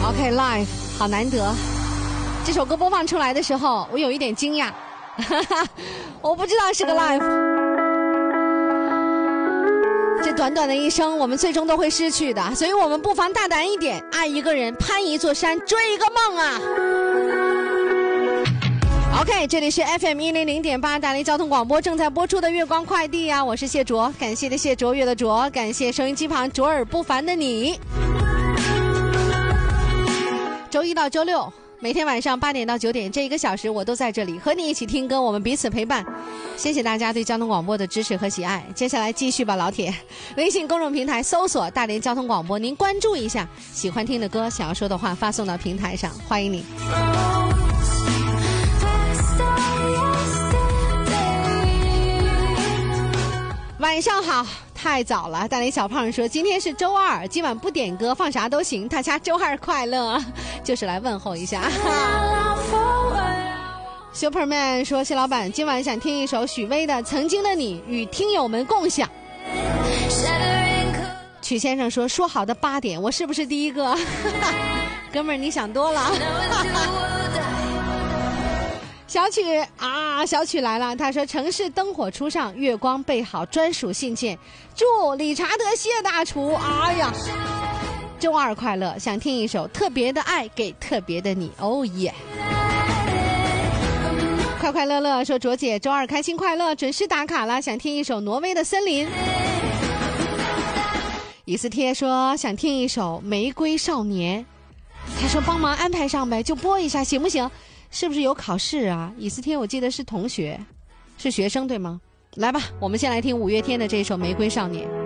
OK live 好难得，这首歌播放出来的时候我有一点惊讶，我不知道是个 live。 这短短的一生我们最终都会失去的，所以我们不妨大胆一点，爱一个人，攀一座山，追一个梦啊。OK， 这里是 FM100.8 大连交通广播正在播出的月光快递啊，我是谢卓，感谢的谢，卓越的卓，感谢收音机旁卓尔不凡的你。周一到周六每天晚上8点到9点这1个小时我都在这里和你一起听歌，我们彼此陪伴。谢谢大家对交通广播的支持和喜爱，接下来继续吧老铁，微信公众平台搜索大连交通广播，您关注一下，喜欢听的歌想要说的话发送到平台上，欢迎你。晚上好，太早了。大连小胖说今天是周二，今晚不点歌放啥都行，大家周二快乐，就是来问候一下。Superman 说谢老板今晚想听一首许巍的《曾经的你》与听友们共享。曲先生说说好的8点我是不是第一个？哥们儿你想多了。小曲来了，他说城市灯火初上，月光备好，专属信件，祝理查德谢大厨，哎呀，周二快乐，想听一首特别的爱给特别的你，哦耶。快快乐乐说卓姐周二开心快乐，准时打卡了，想听一首挪威的森林。以斯帖说想听一首玫瑰少年，他说帮忙安排上呗，就播一下行不行？是不是有考试啊？以斯帖我记得是同学，是学生对吗？来吧，我们先来听5月天的这首玫瑰少年。